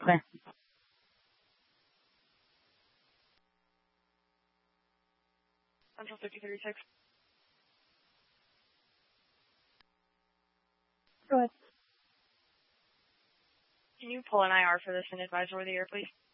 clear. Central 5036. Go ahead. Can you pull an IR for this and advise over the air, please?